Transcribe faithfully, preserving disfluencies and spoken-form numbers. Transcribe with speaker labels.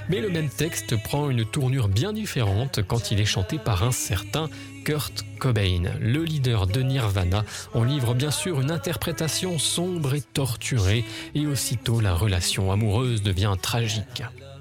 Speaker 1: Mais le même texte prend une tournure bien différente quand il est chanté par un certain Kurt Cobain, le leader de Nirvana. On livre bien sûr une interprétation sombre et torturée, et aussitôt la relation amoureuse devient tragique.